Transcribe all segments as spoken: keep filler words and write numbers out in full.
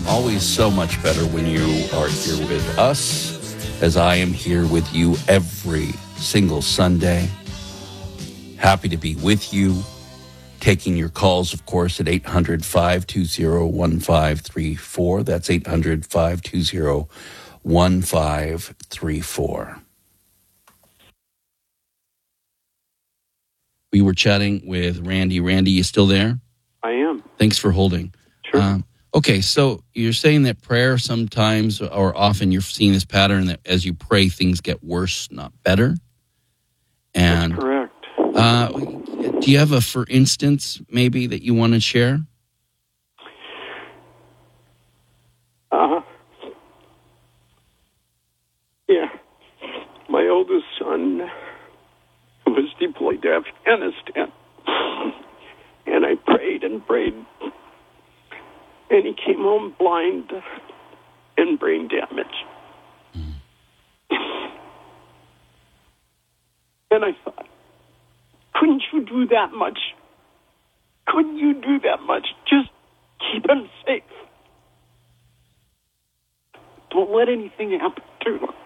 always so much better when you are here with us, as I am here with you every single Sunday. Happy to be with you. Taking your calls, of course, at eight hundred, five two zero, one five three four. That's eight hundred, five two zero, one five three four. We were chatting with Randy. Randy, you still there? I am. Thanks for holding. Sure. Um, okay, so you're saying that prayer sometimes or often you're seeing this pattern that as you pray, things get worse, not better. And That's correct. Uh, do you have a, for instance, maybe that you want to share? Uh, yeah. My oldest son was deployed to Afghanistan. And I prayed and prayed. And he came home blind and brain damage. Mm. And I thought, couldn't you do that much? Couldn't you do that much? Just keep him safe. Don't let anything happen to him.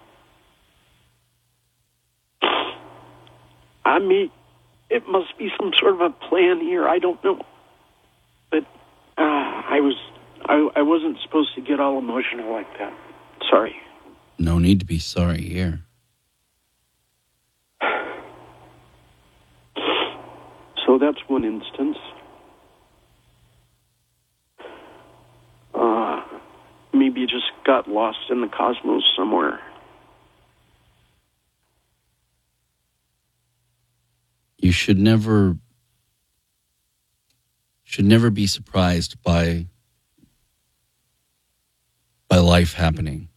I mean, it must be some sort of a plan here. I don't know. But uh, I was, I, I wasn't supposed to get all emotional like that. Sorry. No need to be sorry here. So that's one instance. Uh, maybe you just got lost in the cosmos somewhere. You should never, should never be surprised by, by life happening.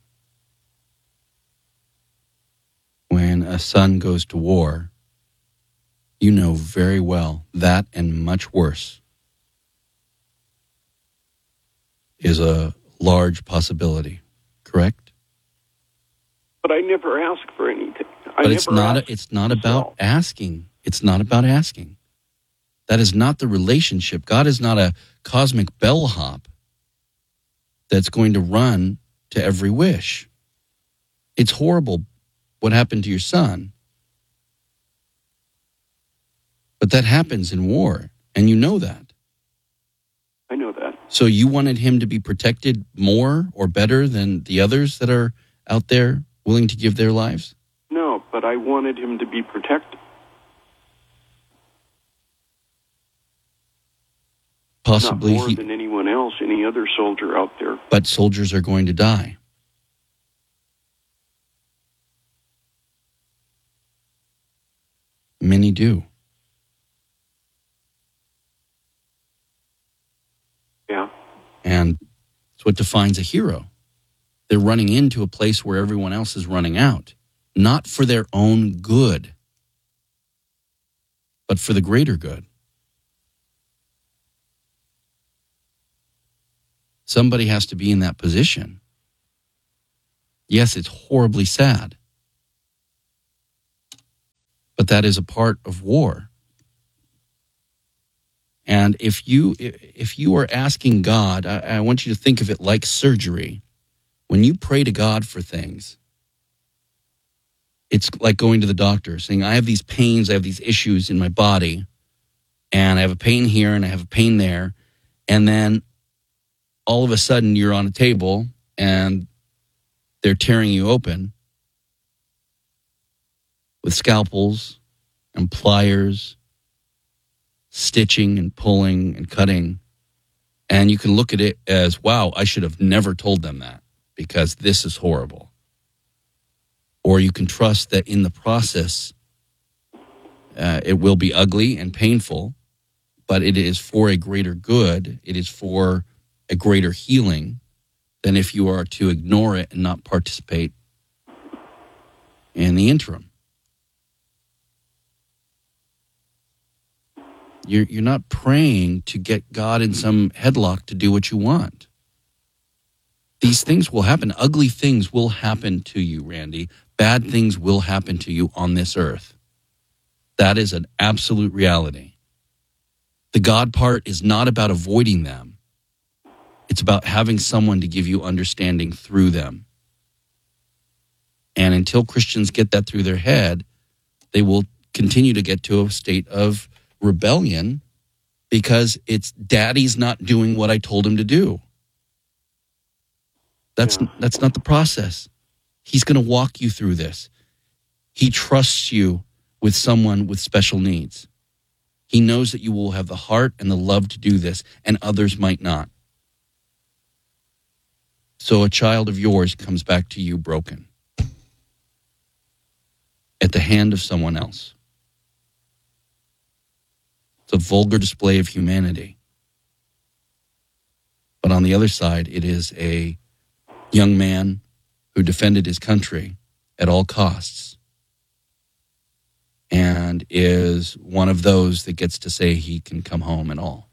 When a son goes to war, you know very well that and much worse is a large possibility, correct? But I never ask for anything. I but it's not. ask It's not about asking. It's not about asking. That is not the relationship. God is not a cosmic bellhop that's going to run to every wish. It's horrible what happened to your son. But that happens in war, and you know that. I know that. So you wanted him to be protected more or better than the others that are out there willing to give their lives? No, but I wanted him to be protected. Possibly. Not more he, than anyone else, any other soldier out there. But soldiers are going to die. Many do. Yeah. And it's what defines a hero. They're running into a place where everyone else is running out, not for their own good, but for the greater good. Somebody has to be in that position. Yes, it's horribly sad, but that is a part of war. And if you if you are asking God, I, I want you to think of it like surgery. When you pray to God for things, it's like going to the doctor saying, I have these pains, I have these issues in my body, and I have a pain here and I have a pain there. And then all of a sudden you're on a table and they're tearing you open with scalpels and pliers, stitching and pulling and cutting. And you can look at it as, wow, I should have never told them that because this is horrible. Or you can trust that in the process, uh, it will be ugly and painful, but it is for a greater good. It is for a greater healing than if you are to ignore it and not participate in the interim. You're, you're not praying to get God in some headlock to do what you want. These things will happen. Ugly things will happen to you, Randy. Bad things will happen to you on this earth. That is an absolute reality. The God part is not about avoiding them. It's about having someone to give you understanding through them. And until Christians get that through their head, they will continue to get to a state of rebellion because it's daddy's not doing what I told him to do. That's Yeah. that's not the process. He's going to walk you through this. He trusts you with someone with special needs. He knows that you will have the heart and the love to do this, and others might not. So a child of yours comes back to you broken at the hand of someone else. It's a vulgar display of humanity. But on the other side, it is a young man who defended his country at all costs and is one of those that gets to say he can come home and all.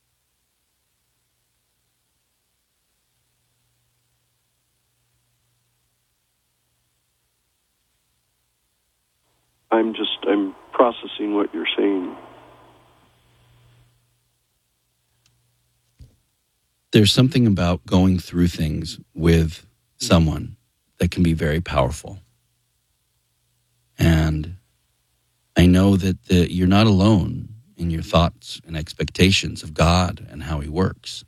I'm just, I'm processing what you're saying. There's something about going through things with someone that can be very powerful. And I know that the, you're not alone in your thoughts and expectations of God and how he works.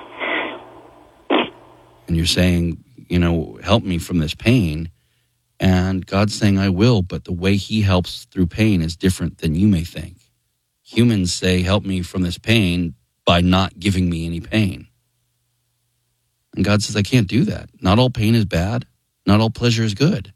And you're saying, you know, help me from this pain. And God's saying, I will, but the way he helps through pain is different than you may think. Humans say, help me from this pain by not giving me any pain. And God says, I can't do that. Not all pain is bad. Not all pleasure is good.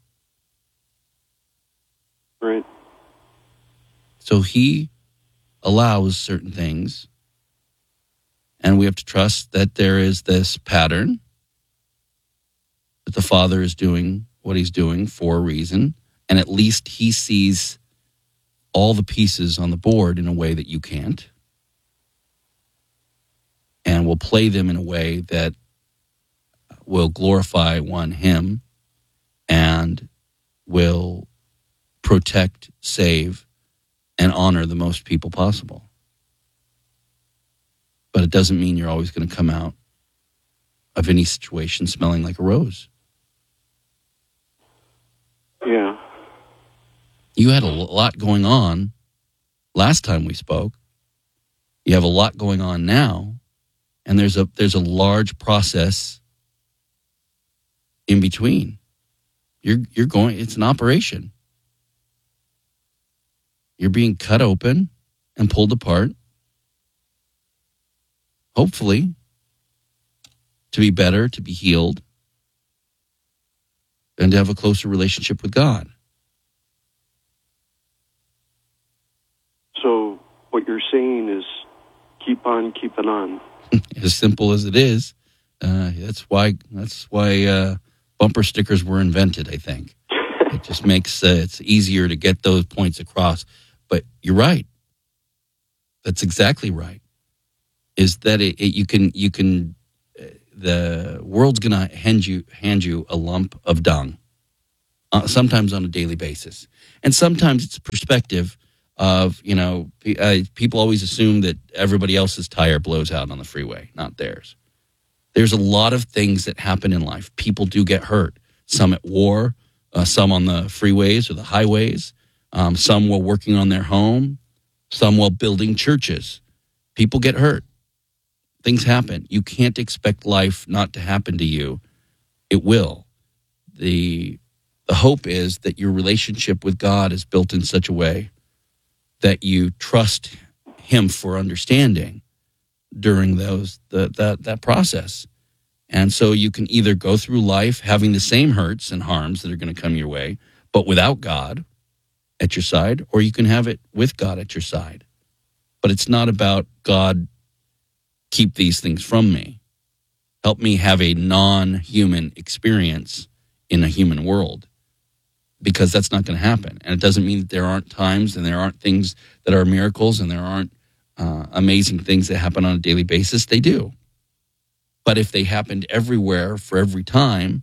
Right. So he allows certain things. And we have to trust that there is this pattern, that the Father is doing what he's doing for a reason. And at least he sees all the pieces on the board in a way that you can't. And will play them in a way that will glorify, one, him, and will protect, save, and honor the most people possible. But it doesn't mean you're always going to come out of any situation smelling like a rose. Yeah. You had a lot going on last time we spoke. You have a lot going on now, and there's a there's a large process in between. You're you're going, it's an operation. You're being cut open and pulled apart, hopefully, to be better, to be healed, and to have a closer relationship with God. So what you're saying is keep on keeping on. As simple as it is. Uh, that's why that's why uh, bumper stickers were invented, I think. It just makes uh, it's easier to get those points across. But you're right. That's exactly right. Is that it, it you can you can uh, the world's gonna hand you hand you a lump of dung, uh, sometimes on a daily basis, and sometimes it's a perspective of, you know, uh, people always assume that everybody else's tire blows out on the freeway, not theirs. There's a lot of things that happen in life. People do get hurt. Some at war, uh, some on the freeways or the highways, um, some while working on their home, some while building churches. People get hurt. Things happen. You can't expect life not to happen to you. It will. The, the hope is that your relationship with God is built in such a way that you trust him for understanding during those the, that that process. And so you can either go through life having the same hurts and harms that are going to come your way, but without God at your side, or you can have it with God at your side. But it's not about God, keep these things from me. Help me have a non-human experience in a human world, because that's not going to happen. And it doesn't mean that there aren't times and there aren't things that are miracles and there aren't uh, amazing things that happen on a daily basis. They do. But if they happened everywhere for every time,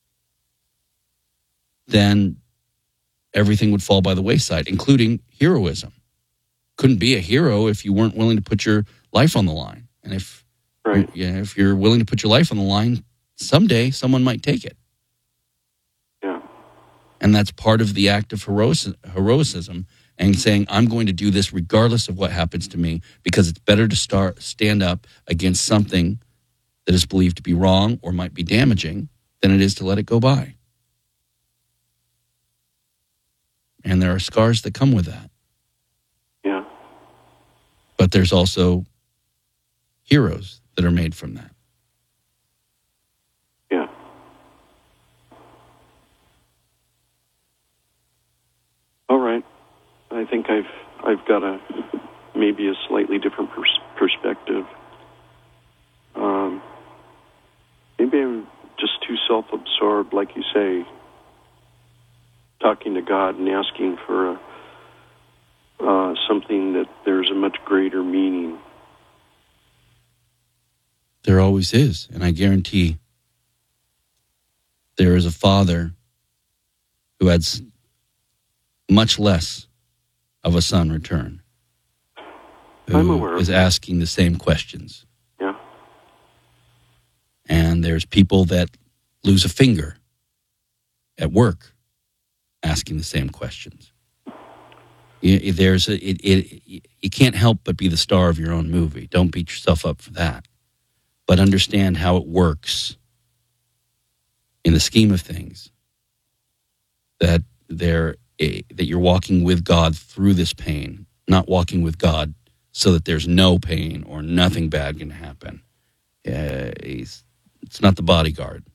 then everything would fall by the wayside, including heroism. Couldn't be a hero if you weren't willing to put your life on the line. And if Right. Yeah, if you're willing to put your life on the line, someday someone might take it. Yeah. And that's part of the act of heroic- heroicism and saying, I'm going to do this regardless of what happens to me, because it's better to start stand up against something that is believed to be wrong or might be damaging than it is to let it go by. And there are scars that come with that. Yeah. But there's also heroes that are made from that. Yeah. All right. I think I've I've got a maybe a slightly different pers- perspective. Um, maybe I'm just too self-absorbed, like you say, talking to God and asking for a, uh, something that there's a much greater meaning. There always is, and I guarantee there is a father who had much less of a son return, who I'm aware of is that. asking the same questions. Yeah. And there's people that lose a finger at work asking the same questions. You, there's a, it, it, you can't help but be the star of your own movie. Don't beat yourself up for that. But understand how it works in the scheme of things, that there that you're walking with God through this pain, not walking with God so that there's no pain or nothing bad can happen. Uh, he's, it's not the bodyguard.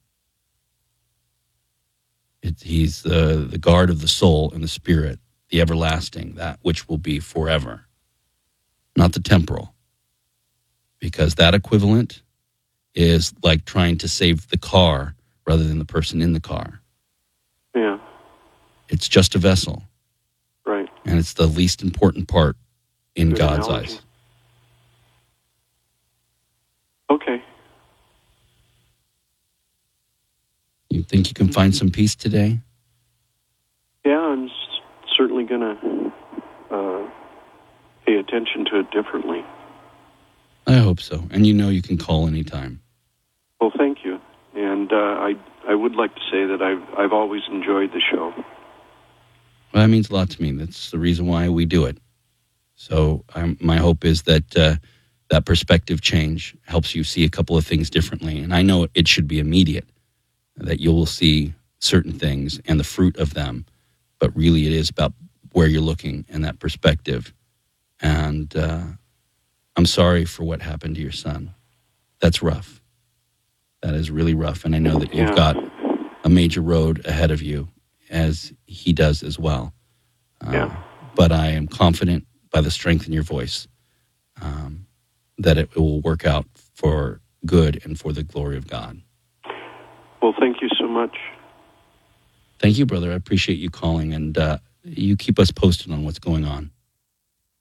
It, he's the, the guard of the soul and the spirit, the everlasting, that which will be forever, not the temporal. Because that equivalent is like trying to save the car rather than the person in the car. Yeah. It's just a vessel. Right. And it's the least important part in Good God's analogy. eyes. Okay. You think you can find some peace today? Yeah, I'm s- certainly going to uh, pay attention to it differently. I hope so. And you know you can call anytime. Well, thank you. And uh, I I would like to say that I've I've always enjoyed the show. Well, that means a lot to me. That's the reason why we do it. So um, my hope is that uh, that perspective change helps you see a couple of things differently. And I know it should be immediate, that you will see certain things and the fruit of them. But really it is about where you're looking and that perspective. And uh, I'm sorry for what happened to your son. That's rough. That is really rough. And I know that you've Yeah. got a major road ahead of you, as he does as well. Uh, Yeah. But I am confident by the strength in your voice um, that it will work out for good and for the glory of God. Well, thank you so much. Thank you, brother. I appreciate you calling, and uh, you keep us posted on what's going on.